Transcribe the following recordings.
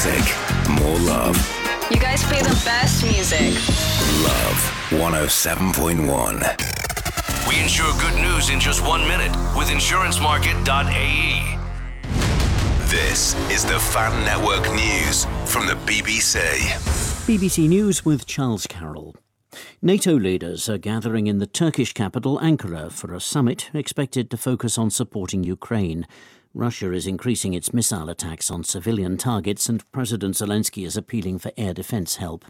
music, more love. You guys play the best music. Love 107.1. We insure good news in just 1 minute with insurancemarket.ae. This is the Fan Network News from the BBC. BBC News with Charles Carroll. NATO leaders are gathering in the Turkish capital Ankara for a summit expected to focus on supporting Ukraine. Russia is increasing its missile attacks on civilian targets, and President Zelensky is appealing for air defence help.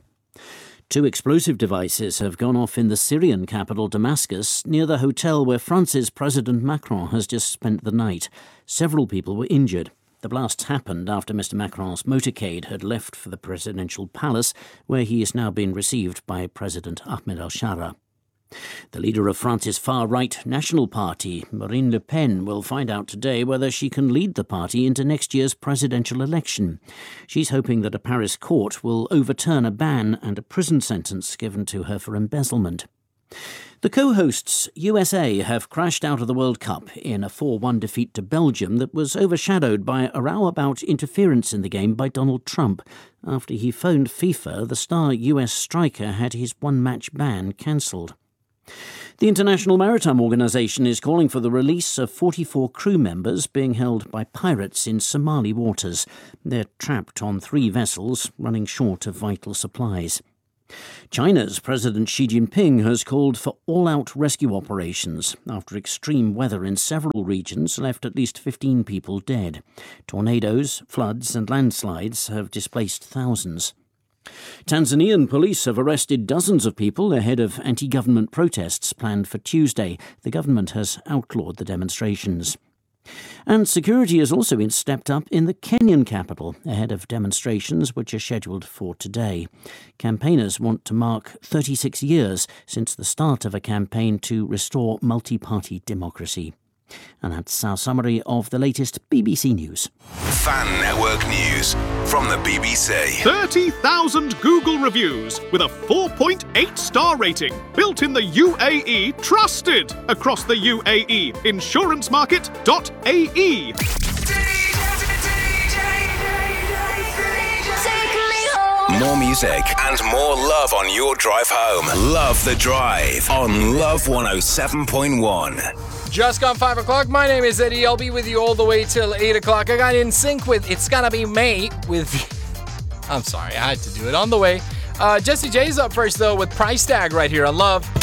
2 explosive devices have gone off in the Syrian capital Damascus, near the hotel where France's President Macron has just spent the night. Several people were injured. The blasts happened after Mr. Macron's motorcade had left for the presidential palace, where he is now being received by President Ahmed al-Shara. The leader of France's far-right National Party, Marine Le Pen, will find out today whether she can lead the party into next year's presidential election. She's hoping that a Paris court will overturn a ban and a prison sentence given to her for embezzlement. The co-hosts USA have crashed out of the World Cup in a 4-1 defeat to Belgium that was overshadowed by a row about interference in the game by Donald Trump. After he phoned FIFA, the star US striker had his one-match ban cancelled. The International Maritime Organization is calling for the release of 44 crew members being held by pirates in Somali waters. They're trapped on 3 vessels, running short of vital supplies. China's President Xi Jinping has called for all-out rescue operations after extreme weather in several regions left at least 15 people dead. Tornadoes, floods and landslides have displaced thousands. Tanzanian police have arrested dozens of people ahead of anti-government protests planned for Tuesday. The government has outlawed the demonstrations. And security has also been stepped up in the Kenyan capital ahead of demonstrations which are scheduled for today. Campaigners want to mark 36 years since the start of a campaign to restore multi-party democracy. And that's our summary of the latest BBC News. Fan Network News from the BBC. 30,000 Google reviews with a 4.8 star rating. Built in the UAE, trusted across the UAE. Insurancemarket.ae. More music and more love on your drive home. Love the Drive on Love 107.1. Just gone 5 o'clock. My name is Eddie. I'll be with you all the way till 8 o'clock. I got In Sync with It's Gonna Be May with... I'm sorry, I had to do it on the way. Jessie J's up first, though, with Price Tag right here on Love.